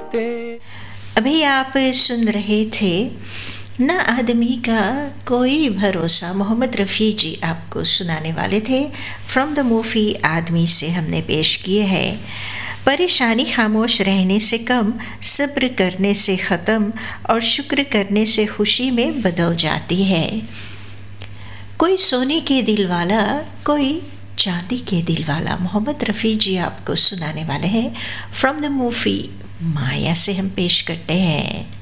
अभी आप सुन रहे थे ना आदमी का कोई भरोसा, मोहम्मद रफ़ी जी आपको सुनाने वाले थे। फ्रॉम द मूवी आदमी से हमने पेश किए हैं। परेशानी खामोश रहने से कम, सब्र करने से ख़त्म और शुक्र करने से खुशी में बदल जाती है। कोई सोने के दिल वाला, कोई चांदी के दिल वाला, मोहम्मद रफ़ी जी आपको सुनाने वाले हैं। फ्रॉम द मूवी माया से हम पेश करते हैं।